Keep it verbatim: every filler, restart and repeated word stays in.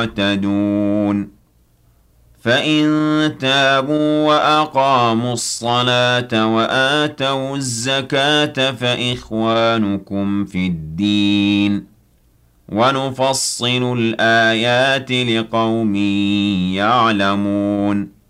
مُعْتَدُونَ فَإِن تَابُوا وَأَقَامُوا الصَّلَاةَ وَآتَوُا الزَّكَاةَ فَإِخْوَانُكُمْ فِي الدِّينِ وَنُفَصِّلُ الْآيَاتِ لِقَوْمٍ يَعْلَمُونَ